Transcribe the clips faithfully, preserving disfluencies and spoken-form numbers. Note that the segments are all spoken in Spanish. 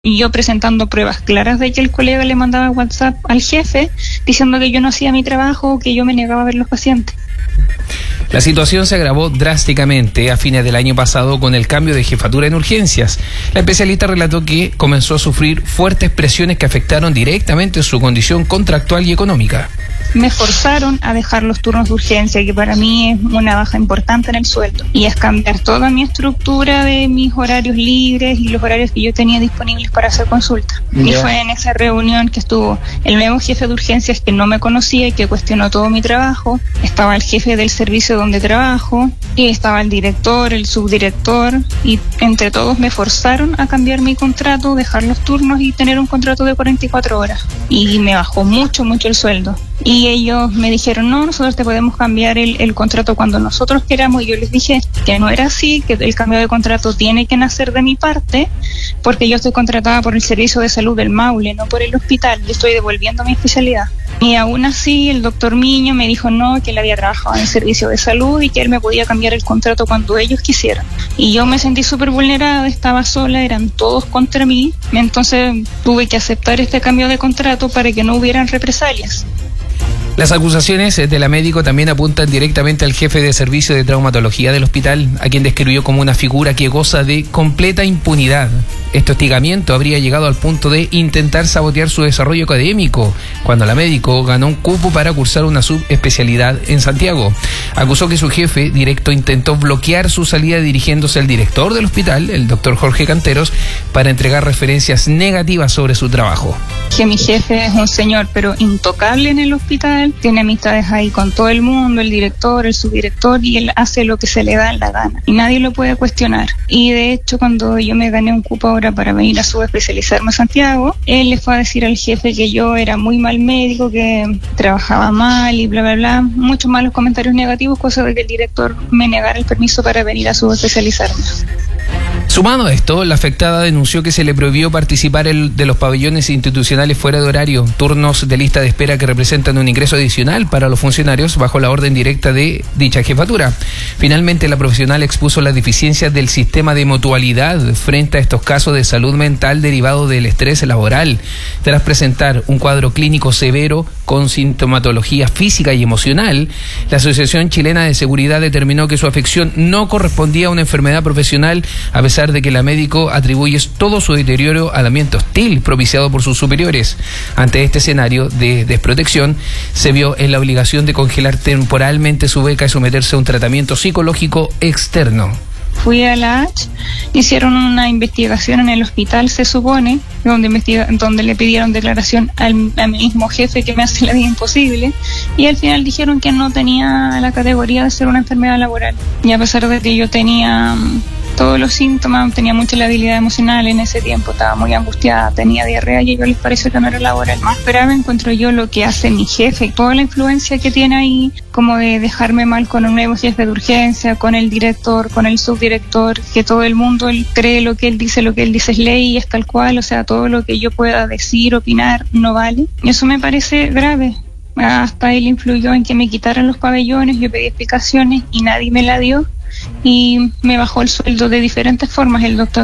Y yo presentando pruebas claras de que el colega le mandaba WhatsApp al jefe diciendo que yo no hacía mi trabajo, que yo me negaba a ver los pacientes. La situación se agravó drásticamente a fines del año pasado con el cambio de jefatura en urgencias. La especialista relató que comenzó a sufrir fuertes presiones que afectaron directamente su condición contractual y económica. Me forzaron a dejar los turnos de urgencia, que para mí es una baja importante en el sueldo, y es cambiar toda mi estructura de mis horarios libres y los horarios que yo tenía disponibles para hacer consulta. Yeah. Y fue en esa reunión que estuvo el nuevo jefe de urgencias, que no me conocía y que cuestionó todo mi trabajo. Estaba el jefe del servicio donde trabajo, y estaba el director, el subdirector, y entre todos me forzaron a cambiar mi contrato, dejar los turnos y tener un contrato de cuarenta y cuatro horas. Y me bajó mucho, mucho el sueldo. Y ellos me dijeron, no, nosotros te podemos cambiar el, el contrato cuando nosotros queramos. Y yo les dije que no era así, que el cambio de contrato tiene que nacer de mi parte, porque yo estoy contratada por el Servicio de Salud del Maule, no por el hospital. Yo estoy devolviendo mi especialidad. Y aún así el doctor Miño me dijo no, que él había trabajado en el Servicio de Salud y que él me podía cambiar el contrato cuando ellos quisieran. Y yo me sentí súper vulnerada, estaba sola, eran todos contra mí. Entonces tuve que aceptar este cambio de contrato para que no hubieran represalias. Las acusaciones de la médico también apuntan directamente al jefe de servicio de traumatología del hospital, a quien describió como una figura que goza de completa impunidad. Este hostigamiento habría llegado al punto de intentar sabotear su desarrollo académico, cuando la médico ganó un cupo para cursar una subespecialidad en Santiago. Acusó que su jefe directo intentó bloquear su salida dirigiéndose al director del hospital, el doctor Jorge Canteros, para entregar referencias negativas sobre su trabajo. Que mi jefe es un señor, pero intocable en el hospital, tiene amistades ahí con todo el mundo, el director, el subdirector, y él hace lo que se le da en la gana, y nadie lo puede cuestionar. Y de hecho, cuando yo me gané un cupo ahora para venir a subespecializarme a Santiago, él le fue a decir al jefe que yo era muy mal médico, que trabajaba mal y bla, bla, bla, muchos malos comentarios negativos, cosa de que el director me negara el permiso para venir a subespecializarme. Sumado a esto, la afectada denunció que se le prohibió participar el, de los pabellones institucionales fuera de horario, turnos de lista de espera que representan un ingreso adicional para los funcionarios bajo la orden directa de dicha jefatura. Finalmente, la profesional expuso las deficiencias del sistema de mutualidad frente a estos casos de salud mental derivados del estrés laboral. Tras presentar un cuadro clínico severo con sintomatología física y emocional, la Asociación Chilena de Seguridad determinó que su afección no correspondía a una enfermedad profesional, a pesar de que la médico atribuye todo su deterioro al ambiente hostil propiciado por sus superiores. Ante este escenario de desprotección, se vio en la obligación de congelar temporalmente su beca y someterse a un tratamiento psicológico externo. Fui a la H, hicieron una investigación en el hospital, se supone, donde, investiga, donde le pidieron declaración al, al mismo jefe que me hace la vida imposible, y al final dijeron que no tenía la categoría de ser una enfermedad laboral. Y a pesar de que yo tenía todos los síntomas, tenía mucha labilidad emocional en ese tiempo, estaba muy angustiada, tenía diarrea, y a ellos les parece que no era laboral. Más grave encuentro yo lo que hace mi jefe, toda la influencia que tiene ahí, como de dejarme mal con un nuevo jefe de urgencia, con el director, con el subdirector, que todo el mundo él cree lo que él dice, lo que él dice es ley y es tal cual, o sea, todo lo que yo pueda decir, opinar, no vale. Y eso me parece grave. Hasta él influyó en que me quitaran los pabellones, yo pedí explicaciones y nadie me la dio, y me bajó el sueldo de diferentes formas el doctor.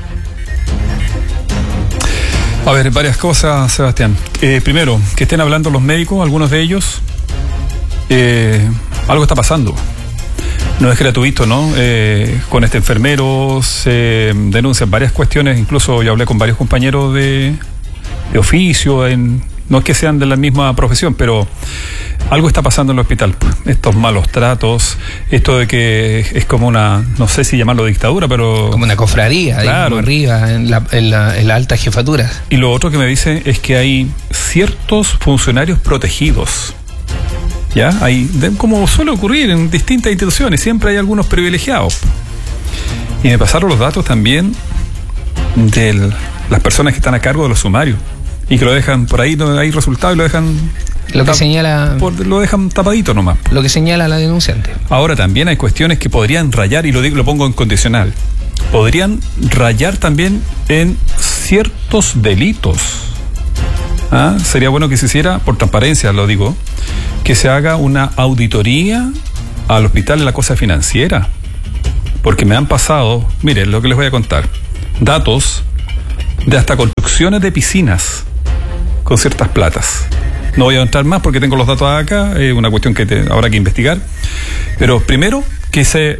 A ver, varias cosas, Sebastián. Eh, primero, que estén hablando los médicos, algunos de ellos, eh, algo está pasando. No es gratuito, ¿no? Eh, con este enfermero se denuncian varias cuestiones, incluso yo hablé con varios compañeros de, de oficio, en, no es que sean de la misma profesión, pero algo está pasando en el hospital. Estos malos tratos, esto de que es como una, no sé si llamarlo dictadura, pero... Como una cofradía, claro, ahí arriba, en la, en, la, en la alta jefatura. Y lo otro que me dicen es que hay ciertos funcionarios protegidos. ¿Ya? Hay, de, como suele ocurrir en distintas instituciones, siempre hay algunos privilegiados. Y me pasaron los datos también de las personas que están a cargo de los sumarios y que lo dejan por ahí, no hay resultados y lo dejan... Lo que tap- señala... Por, lo dejan tapadito nomás. Lo que señala la denunciante. Ahora también hay cuestiones que podrían rayar, y lo digo, lo pongo en condicional, podrían rayar también en ciertos delitos. ¿Ah? Sería bueno que se hiciera, por transparencia lo digo, que se haga una auditoría al hospital en la cosa financiera, porque me han pasado, miren lo que les voy a contar, datos de hasta construcciones de piscinas con ciertas platas. No voy a entrar más porque tengo los datos acá, es una cuestión que te, habrá que investigar. Pero primero, que se,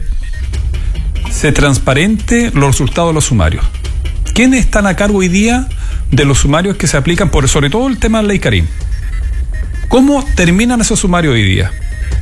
se transparente los resultados de los sumarios. ¿Quiénes están a cargo hoy día de los sumarios que se aplican por sobre todo el tema de la Ley Karim? ¿Cómo terminan esos sumarios hoy día?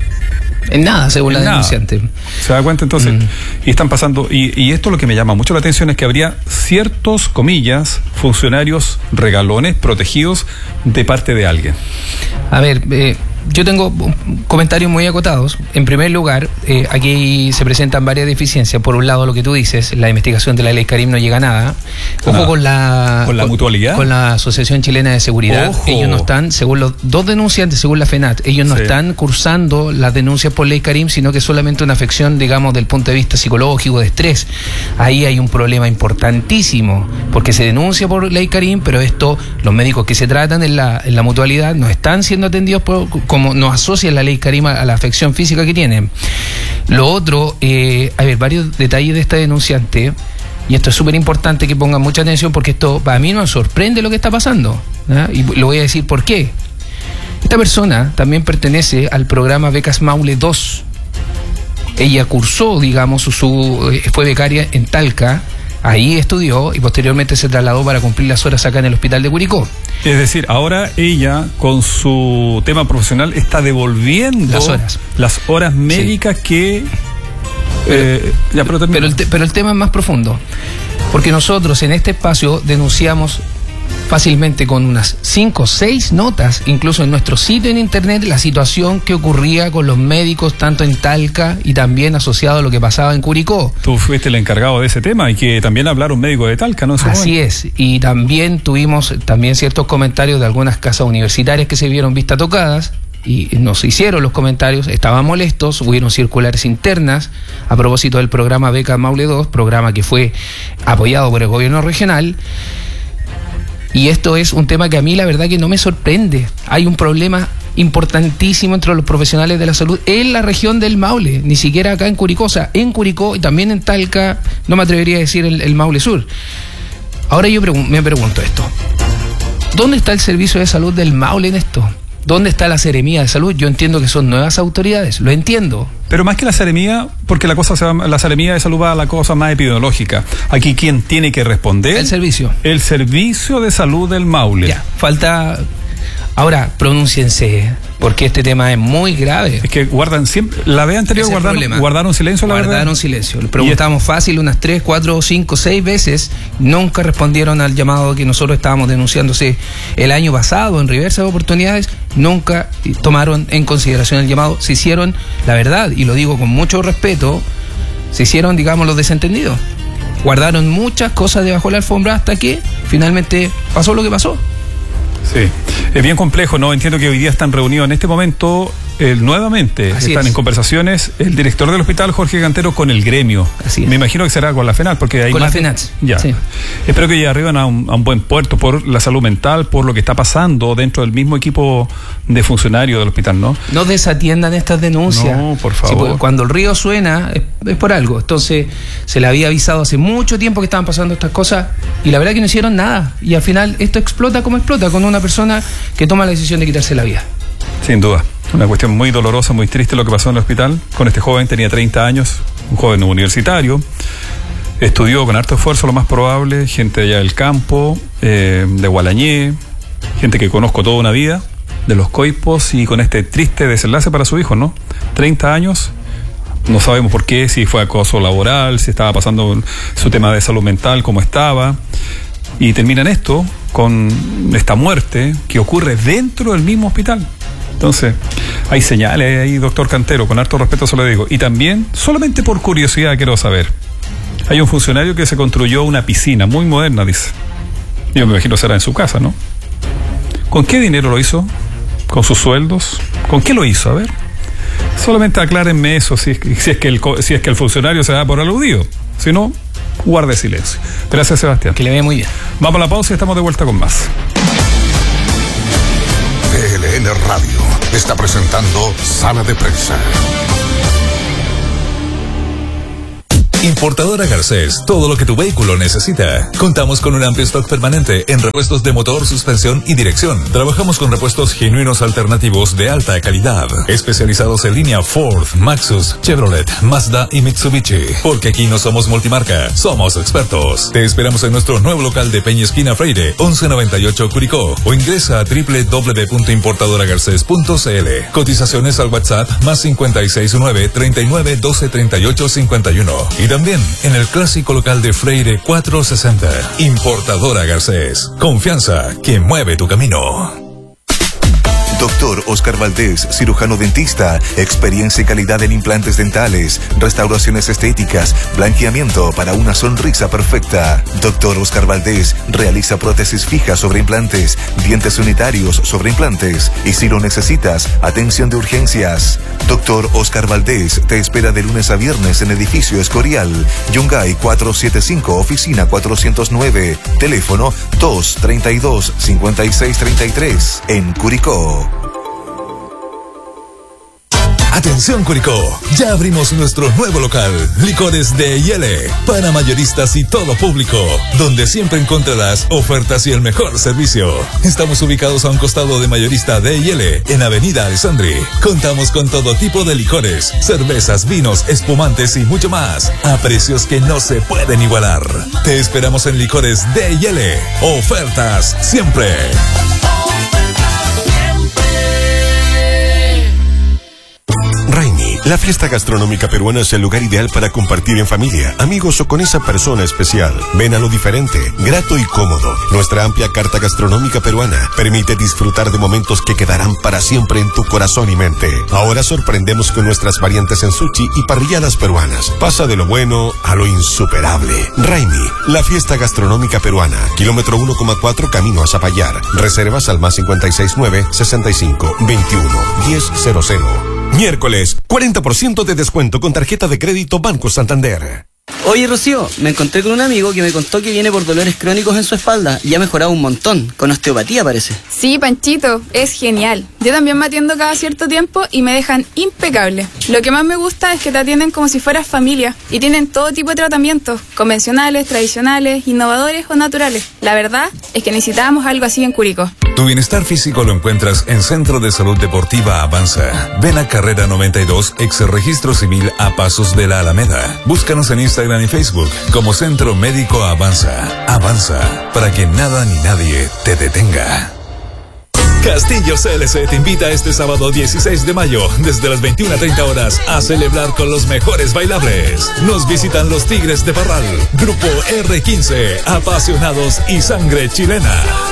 En nada, según en la nada. denunciante. ¿Se da cuenta entonces? Mm. Y están pasando, y, y esto lo que me llama mucho la atención es que habría ciertos, comillas, funcionarios regalones protegidos de parte de alguien. A ver, eh, yo tengo comentarios muy acotados. En primer lugar, eh, aquí se presentan varias deficiencias. Por un lado, lo que tú dices, la investigación de la Ley Karim no llega a nada. Ojo nada. con la... ¿Con la mutualidad? Con la Asociación Chilena de Seguridad. Ojo. Ellos no están, según los dos denunciantes, según la FENAT, ellos no sí. están cursando las denuncias por Ley Karim, sino que es solamente una afección, digamos, del punto de vista psicológico, de estrés. Ahí hay un problema importantísimo, porque se denuncia por Ley Karim, pero esto, los médicos que se tratan en la, en la mutualidad no están siendo atendidos por... como nos asocia la Ley Karim a la afección física que tienen. Lo otro, eh, a ver, varios detalles de esta denunciante, y esto es súper importante que pongan mucha atención porque esto para mí nos sorprende lo que está pasando, ¿eh? Y lo voy a decir por qué. Esta persona también pertenece al programa Becas Maule dos. Ella cursó, digamos, su, su fue becaria en Talca. Ahí estudió y posteriormente se trasladó para cumplir las horas acá en el hospital de Curicó. Es decir, ahora ella con su tema profesional está devolviendo las horas, las horas médicas sí. que... Eh, pero, ya, pero, pero, el te, pero el tema es más profundo, porque nosotros en este espacio denunciamos fácilmente con unas cinco o seis notas, incluso en nuestro sitio en internet, la situación que ocurría con los médicos, tanto en Talca y también asociado a lo que pasaba en Curicó. Tú fuiste el encargado de ese tema y que también hablaron médicos de Talca, ¿no? Así es, y también tuvimos también ciertos comentarios de algunas casas universitarias que se vieron vista tocadas, y nos hicieron los comentarios, estaban molestos, hubieron circulares internas a propósito del programa Beca Maule dos, programa que fue apoyado por el gobierno regional. Y esto es un tema que a mí la verdad que no me sorprende. Hay un problema importantísimo entre los profesionales de la salud en la región del Maule, ni siquiera acá en Curicó, o sea, en Curicó y también en Talca, no me atrevería a decir el, el Maule Sur. Ahora yo pregun- me pregunto esto, ¿dónde está el servicio de salud del Maule en esto? ¿Dónde está la Seremía de Salud? Yo entiendo que son nuevas autoridades, lo entiendo. Pero más que la Seremía, porque la cosa se va, la Seremía de Salud va a la cosa más epidemiológica. Aquí, ¿quién tiene que responder? El servicio. El Servicio de Salud del Maule. Ya, falta... Ahora, pronúnciense, porque este tema es muy grave. Es que guardan siempre... La vez anterior guardaron, guardaron silencio, la guardaron verdad. Guardaron silencio. Le preguntamos fácil unas tres, cuatro, cinco, seis veces. Nunca respondieron al llamado que nosotros estábamos denunciándose el año pasado en diversas oportunidades. Nunca tomaron en consideración el llamado. Se hicieron, la verdad, y lo digo con mucho respeto, se hicieron, digamos, los desentendidos. Guardaron muchas cosas debajo de la alfombra hasta que finalmente pasó lo que pasó. Sí, es bien complejo, ¿no? Entiendo que hoy día están reunidos en este momento, eh, nuevamente, Así están es. en conversaciones el director del hospital, Jorge Cantero, con el gremio. Así es. Me imagino que será con la FENAT, porque hay Con más la FENAT, de... Ya. Sí. Espero que llegue arriba a un, a un buen puerto por la salud mental, por lo que está pasando dentro del mismo equipo de funcionarios del hospital, ¿no? No desatiendan estas denuncias. No, por favor. Sí, cuando el río suena, es, es por algo. Entonces, se le había avisado hace mucho tiempo que estaban pasando estas cosas, y la verdad que no hicieron nada. Y al final, esto explota como explota, con una persona que toma la decisión de quitarse la vida. Sin duda, una cuestión muy dolorosa, muy triste lo que pasó en el hospital con este joven. Tenía treinta años, un joven universitario, estudió con harto esfuerzo, lo más probable, gente allá del campo, eh, de Gualañé, gente que conozco toda una vida, de los Coipos, y con este triste desenlace para su hijo, ¿no? treinta años, no sabemos por qué, si fue acoso laboral, si estaba pasando su tema de salud mental, cómo estaba, y termina en esto, con esta muerte que ocurre dentro del mismo hospital. Entonces, hay señales ahí, doctor Cantero, con harto respeto se lo digo. Y también, solamente por curiosidad quiero saber, hay un funcionario que se construyó una piscina muy moderna, dice. Yo me imagino será en su casa, ¿no? ¿Con qué dinero lo hizo? ¿Con sus sueldos? ¿Con qué lo hizo? A ver. Solamente aclárenme eso, si, si, es que el, si es que el funcionario se da por aludido. Si no, guarde silencio. Gracias, Sebastián. Que le vea muy bien. Vamos a la pausa y estamos de vuelta con más. T L N Radio está presentando Sala de Prensa. Importadora Garcés, todo lo que tu vehículo necesita. Contamos con un amplio stock permanente en repuestos de motor, suspensión y dirección. Trabajamos con repuestos genuinos alternativos de alta calidad, especializados en línea Ford, Maxus, Chevrolet, Mazda y Mitsubishi. Porque aquí no somos multimarca, somos expertos. Te esperamos en nuestro nuevo local de Peña Esquina Freire, once noventa y ocho Curicó, o ingresa a doble u doble u doble u punto importadora garcés punto c l. Cotizaciones al WhatsApp más cincuenta y seis nueve, treinta y nueve, doce, treinta y ocho, cincuenta y uno. Y también en el clásico local de Freire cuatrocientos sesenta. Importadora Garcés. Confianza que mueve tu camino. Doctor Oscar Valdés, cirujano dentista, experiencia y calidad en implantes dentales, restauraciones estéticas, blanqueamiento para una sonrisa perfecta. Doctor Oscar Valdés realiza prótesis fijas sobre implantes, dientes unitarios sobre implantes y si lo necesitas, atención de urgencias. Doctor Oscar Valdés te espera de lunes a viernes en edificio Escorial, Yungay cuatrocientos setenta y cinco, oficina cuatrocientos nueve, teléfono dos treinta y dos, cincuenta y seis treinta y tres, en Curicó. Atención Curicó, ya abrimos nuestro nuevo local, Licores de Yele, para mayoristas y todo público, donde siempre encontrarás ofertas y el mejor servicio. Estamos ubicados a un costado de mayorista de Yele, en Avenida Alessandri. Contamos con todo tipo de licores, cervezas, vinos, espumantes y mucho más, a precios que no se pueden igualar. Te esperamos en Licores de Yele, ofertas siempre. Raimi, la fiesta gastronómica peruana es el lugar ideal para compartir en familia, amigos o con esa persona especial. Ven a lo diferente, grato y cómodo. Nuestra amplia carta gastronómica peruana permite disfrutar de momentos que quedarán para siempre en tu corazón y mente. Ahora sorprendemos con nuestras variantes en sushi y parrilladas peruanas. Pasa de lo bueno a lo insuperable. Raimi, la fiesta gastronómica peruana. Kilómetro uno coma cuatro camino a Zapallar. Reservas al más cincuenta y seis nueve, sesenta y cinco, veintiuno, diez cero cero. Miércoles, cuarenta por ciento de descuento con tarjeta de crédito Banco Santander. Oye, Rocío, me encontré con un amigo que me contó que viene por dolores crónicos en su espalda y ha mejorado un montón, con osteopatía parece. Sí, Panchito, es genial. Yo también me atiendo cada cierto tiempo y me dejan impecable. Lo que más me gusta es que te atienden como si fueras familia y tienen todo tipo de tratamientos, convencionales, tradicionales, innovadores o naturales. La verdad es que necesitábamos algo así en Curicó. Tu bienestar físico lo encuentras en Centro de Salud Deportiva Avanza. Ven a Carrera noventa y dos, ex Registro Civil a Pasos de la Alameda. Búscanos en Instagram y Facebook como Centro Médico Avanza. Avanza, para que nada ni nadie te detenga. Castillo C L C te invita este sábado dieciséis de mayo, desde las veintiuna treinta horas, a celebrar con los mejores bailables. Nos visitan los Tigres de Parral, Grupo R quince, apasionados y sangre chilena.